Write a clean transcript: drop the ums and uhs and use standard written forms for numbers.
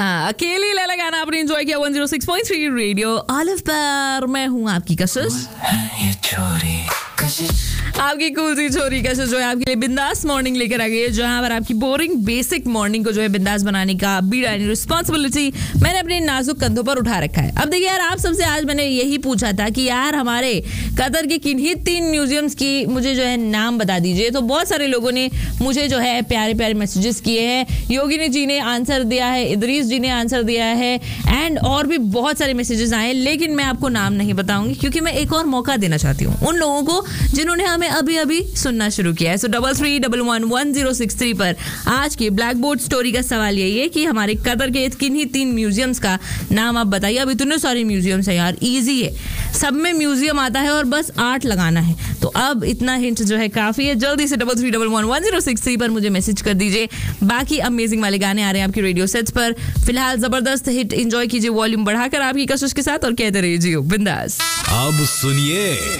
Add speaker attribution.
Speaker 1: हाँ, अकेली लैला गाना आपने एंजॉय किया 106.3 रेडियो ऑलिव पर। मैं हूँ आपकी कशिश, आपकी कूल सी छोरी कशिश जो है आपके लिए बिंदास मॉर्निंग लेकर आ गई है, जहां पर आपकी बोरिंग बेसिक मॉर्निंग को जो है बिंदास बनाने का बीड़ा रिस्पॉन्सिबिलिटी मैंने अपने नाजुक कंधों पर उठा रखा है। अब देखिए यार, आप सबसे आज मैंने यही पूछा था कि यार हमारे कतर के किन्हीं 3 म्यूजियम्स की मुझे जो है नाम बता दीजिए। तो बहुत सारे लोगों ने मुझे जो है प्यारे प्यारे मैसेजेस किए हैं। योगिनी जी ने आंसर दिया है, इदरीस जी ने आंसर दिया है, एंड और भी बहुत सारे मैसेजेस आए, लेकिन मैं आपको नाम नहीं बताऊंगी क्योंकि मैं एक और मौका देना चाहती हूँ उन लोगों को जिन्होंने हमें अभी अभी सुनना शुरू किया है। सो 33111063 पर आज की ब्लैक बोर्ड स्टोरी का सवाल यही है कि हमारे कतर के किन्हीं 3 म्यूजियम्स का नाम आप बताइए। अब इतने सारे म्यूजियम्स हैं यार, इजी है, सब में म्यूजियम आता है और बस आर्ट लगाना है। तो अब इतना हिंट जो है काफी है। जल्दी से 33111063 पर मुझे मैसेज कर दीजिए। बाकी अमेजिंग वाले गाने आ रहे हैं आपकी रेडियो सेट्स पर। फिलहाल जबरदस्त हिट एंजॉय कीजिए वॉल्यूम बढ़ाकर आपकी कशिश के साथ और कहते रहिए जियो बिंदास।
Speaker 2: अब सुनिए